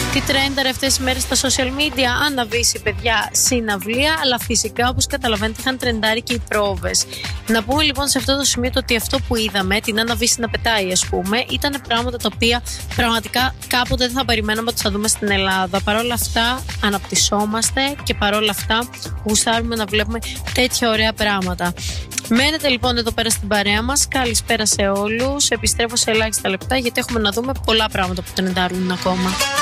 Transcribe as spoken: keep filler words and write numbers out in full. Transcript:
Τι τρένταρε αυτές τις μέρες στα social media? Αναβήσει, παιδιά, συναυλία, αλλά φυσικά όπως καταλαβαίνετε είχαν τρεντάρει και οι πρόβες. Να πούμε λοιπόν σε αυτό το σημείο το ότι αυτό που είδαμε, την Αναβήσει να πετάει ας πούμε, ήταν πράγματα τα οποία πραγματικά κάποτε δεν θα περιμέναμε ότι θα δούμε στην Ελλάδα. Παρ' όλα αυτά αναπτυσσόμαστε και παρόλα αυτά γουστάρουμε να βλέπουμε τέτοια ωραία πράγματα. Μένετε λοιπόν εδώ πέρα στην παρέα μας. Καλησπέρα σε όλους. Επιστρέφω σε ελάχιστα λεπτά γιατί έχουμε να δούμε πολλά πράγματα που τρεντάρουν ακόμα.